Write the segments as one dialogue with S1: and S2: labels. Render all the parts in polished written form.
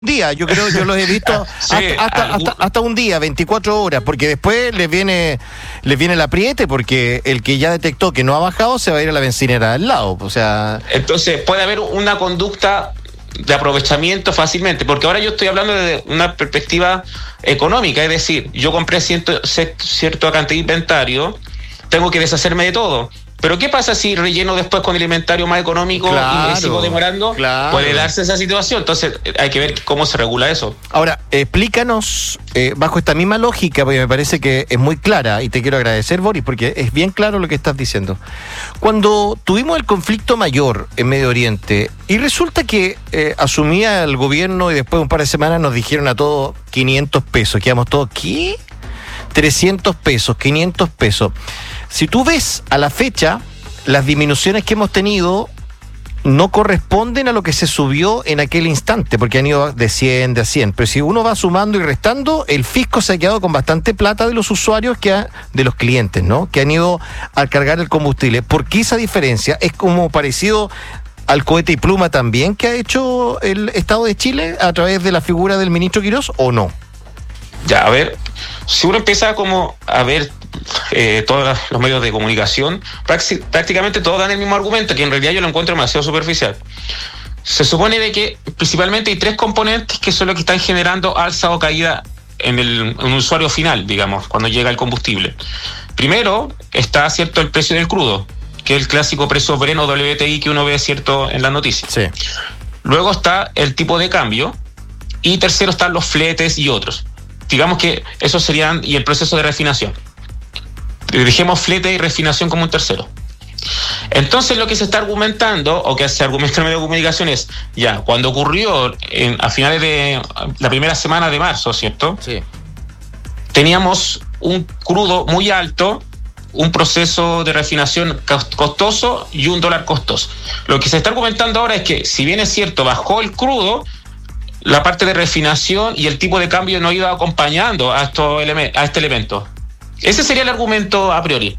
S1: Día, yo los he visto
S2: Sí,
S1: hasta un día, 24 horas, porque después les viene el apriete, porque el que ya detectó que no ha bajado se va a ir a la bencinera al lado, o sea...
S2: Entonces puede haber una conducta de aprovechamiento fácilmente, porque ahora yo estoy hablando de una perspectiva económica, es decir, yo compré cierta cantidad de inventario, tengo que deshacerme de todo. Pero ¿qué pasa si relleno después con el inventario más económico y sigo demorando?
S1: Claro.
S2: Puede darse esa situación. Entonces hay que ver cómo se regula eso.
S1: Ahora, explícanos, bajo esta misma lógica, porque me parece que es muy clara, y te quiero agradecer, Boris, porque es bien claro lo que estás diciendo. Cuando tuvimos el conflicto mayor en Medio Oriente, y resulta que asumía el gobierno y después de un par de semanas nos dijeron a todos 500 pesos, quedamos todos, ¿qué? 300 pesos, 500 pesos. Si tú ves a la fecha, las disminuciones que hemos tenido no corresponden a lo que se subió en aquel instante, porque han ido de 100, de 100. Pero si uno va sumando y restando, el fisco se ha quedado con bastante plata de los usuarios, de los clientes, ¿no? Que han ido a cargar el combustible. ¿Por qué esa diferencia? ¿Es como parecido al cohete y pluma también que ha hecho el Estado de Chile a través de la figura del ministro Quirós, o no?
S2: Ya, a ver, si uno empieza como a ver todos los medios de comunicación, prácticamente todos dan el mismo argumento, que en realidad yo lo encuentro demasiado superficial. Se supone de que principalmente hay tres componentes que son los que están generando alza o caída en un usuario final, digamos, cuando llega el combustible. Primero está, cierto, el precio del crudo, que es el clásico precio Brent o WTI que uno ve, cierto, en las noticias.
S1: Sí.
S2: Luego está el tipo de cambio y tercero están los fletes y otros. Digamos que esos serían, y el proceso de refinación. Dejemos flete y refinación como un tercero. Entonces lo que se está argumentando, o que se argumenta en el medio de comunicación, es ya, cuando ocurrió a finales de la primera semana de marzo, ¿cierto?
S1: Sí.
S2: Teníamos un crudo muy alto, un proceso de refinación costoso y un dólar costoso. Lo que se está argumentando ahora es que, si bien es cierto, bajó el crudo, la parte de refinación y el tipo de cambio no ha ido acompañando a este elemento. Ese sería el argumento a priori.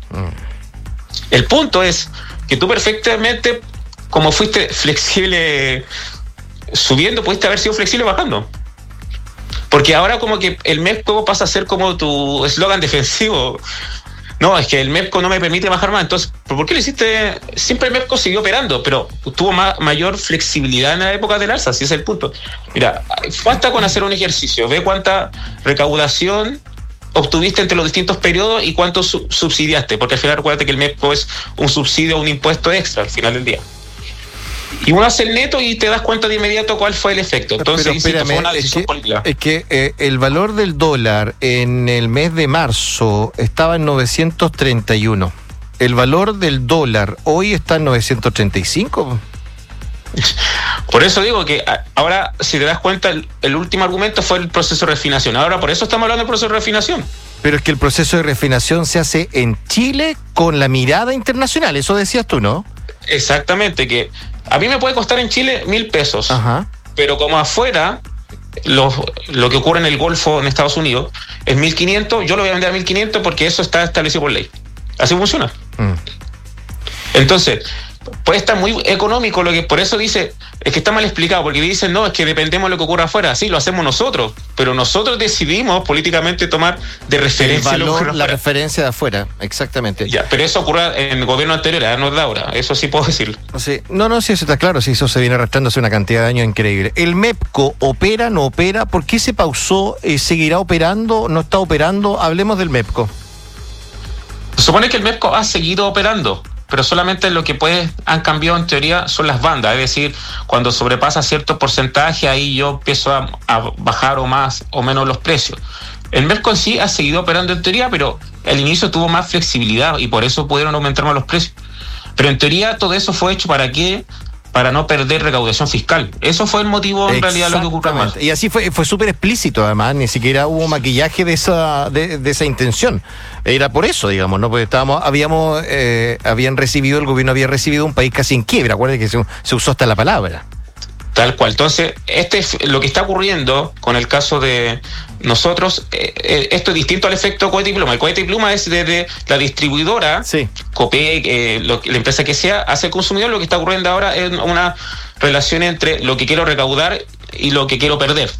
S2: El punto es que tú perfectamente, como fuiste flexible subiendo, pudiste haber sido flexible bajando. Porque ahora como que el MEPCO pasa a ser como tu eslogan defensivo. No, es que el MEPCO no me permite bajar más. Entonces, ¿por qué lo hiciste? Siempre el MEPCO siguió operando, pero tuvo mayor flexibilidad en la época del alza, así es el punto. Mira, basta con hacer un ejercicio, ve cuánta recaudación obtuviste entre los distintos periodos y cuánto subsidiaste, porque al final recuérdate que el MEPCO es un subsidio o un impuesto extra al final del día. Y uno hace el neto y te das cuenta de inmediato cuál fue el efecto. Entonces,
S1: pero espérame,
S2: fue una decisión política.
S1: Es que el valor del dólar en el mes de marzo estaba en 931. El valor del dólar hoy está en 935.
S2: Por eso digo que ahora, si te das cuenta, el último argumento fue el proceso de refinación. Ahora, por eso estamos hablando del proceso de refinación.
S1: Pero es que el proceso de refinación se hace en Chile con la mirada internacional, eso decías tú, ¿no?
S2: Exactamente, que a mí me puede costar en Chile 1,000 pesos.
S1: Ajá.
S2: Pero como afuera, lo que ocurre en el Golfo, en Estados Unidos, es 1,500, yo lo voy a vender a 1,500 porque eso está establecido por ley. Así funciona. Entonces, puede estar muy económico, por eso dice, es que está mal explicado, porque dicen, no, es que dependemos de lo que ocurra afuera. Sí, lo hacemos nosotros, pero nosotros decidimos políticamente tomar de referencia
S1: el valor,
S2: la
S1: afuera. Referencia de afuera, exactamente.
S2: Ya, pero eso ocurre en el gobierno anterior, no es de ahora, eso sí puedo decirlo.
S1: Sí. No, sí, eso está claro, sí, eso se viene arrastrando hace una cantidad de años increíble. ¿El MEPCO opera, no opera? ¿Por qué se pausó? ¿Seguirá operando? ¿No está operando? Hablemos del MEPCO.
S2: Se supone que el MEPCO ha seguido operando, pero solamente lo que han cambiado en teoría son las bandas, es decir, cuando sobrepasa cierto porcentaje, ahí yo empiezo a bajar o más o menos los precios. El MEPCO en sí ha seguido operando en teoría, pero al inicio tuvo más flexibilidad y por eso pudieron aumentar más los precios. Pero en teoría todo eso fue hecho ¿para qué? Para no perder recaudación fiscal. Eso fue el motivo en realidad lo que ocurrió más.
S1: Y así fue súper explícito además, ni siquiera hubo maquillaje de esa intención. Era por eso, digamos, ¿no? Porque el gobierno había recibido un país casi en quiebra, acuérdense que se usó hasta la palabra.
S2: Tal cual. Entonces, lo que está ocurriendo con el caso de nosotros, esto es distinto al efecto cohete y pluma. El cohete y pluma es desde la distribuidora,
S1: sí.
S2: Copec, la empresa que sea, hacia el consumidor. Lo que está ocurriendo ahora es una relación entre lo que quiero recaudar y lo que quiero perder.